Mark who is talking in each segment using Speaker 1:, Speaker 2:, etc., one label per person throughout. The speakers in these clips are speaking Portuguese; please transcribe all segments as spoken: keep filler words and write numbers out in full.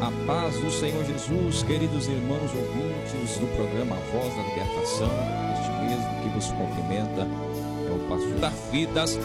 Speaker 1: A paz do Senhor Jesus, queridos irmãos ouvintes do programa Voz da Libertação, este mesmo que vos cumprimenta é o pastor da Vidas.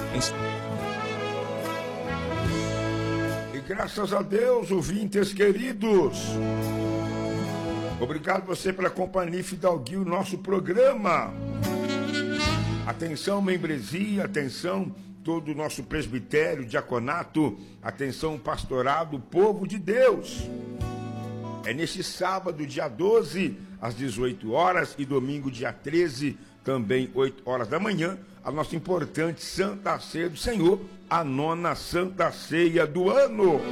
Speaker 2: E graças a Deus, ouvintes queridos, obrigado você pela companhia e fidalguia o nosso programa. Atenção, membresia, atenção, todo o nosso presbitério, diaconato, atenção, pastorado, povo de Deus. É neste sábado, dia doze, às dezoito horas, e domingo, dia treze, também oito horas da manhã, a nossa importante Santa Ceia do Senhor, a nona Santa Ceia do ano.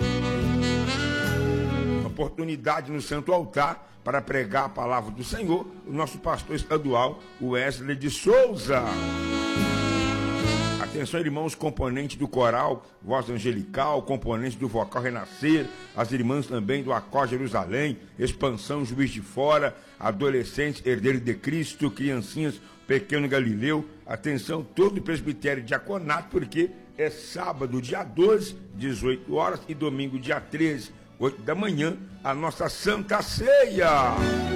Speaker 2: Oportunidade no Santo Altar para pregar a palavra do Senhor, o nosso pastor estadual, Wesley de Souza. Atenção, irmãos, componentes do coral Voz Angelical, componentes do Vocal Renascer, as irmãs também do Acó Jerusalém, Expansão Juiz de Fora, adolescentes Herdeiros de Cristo, criancinhas Pequeno Galileu. Atenção, todo o presbitério diaconato, porque é sábado, dia doze, dezoito horas, e domingo, dia treze, oito da manhã, a nossa Santa Ceia.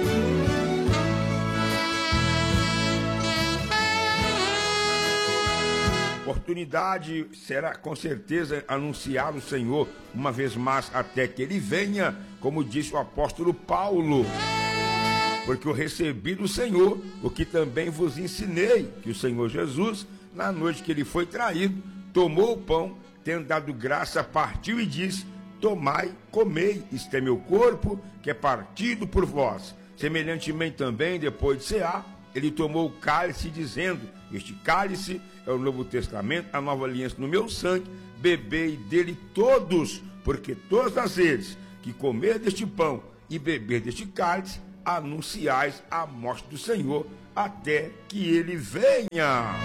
Speaker 2: Oportunidade será com certeza anunciar o Senhor uma vez mais até que Ele venha, como disse o apóstolo Paulo. Porque eu recebi do Senhor o que também vos ensinei, que o Senhor Jesus, na noite que Ele foi traído, tomou o pão, tendo dado graça, partiu e disse: tomai, comei, isto é meu corpo, que é partido por vós. Semelhantemente também, depois de cear, Ele tomou o cálice, dizendo: este cálice é o Novo Testamento, a nova aliança no meu sangue, bebei dele todos, porque todas as vezes que comer deste pão e beber deste cálice, anunciais a morte do Senhor, até que Ele venha.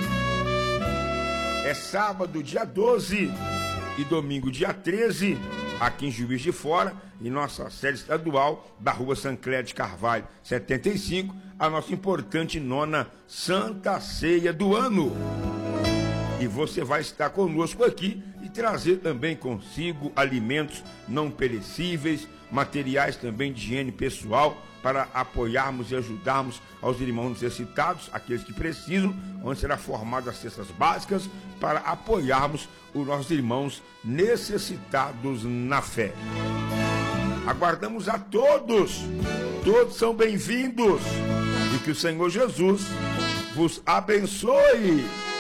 Speaker 2: É sábado, dia doze, e domingo, dia treze, aqui em Juiz de Fora, em nossa sede estadual da rua Sancler de Carvalho, setenta e cinco, a nossa importante nona Santa Ceia do ano. E você vai estar conosco aqui e trazer também consigo alimentos não perecíveis, materiais também de higiene pessoal, para apoiarmos e ajudarmos aos irmãos necessitados, aqueles que precisam, onde será formadas as cestas básicas, para apoiarmos os nossos irmãos necessitados na fé. Aguardamos a todos, todos são bem-vindos, e que o Senhor Jesus vos abençoe.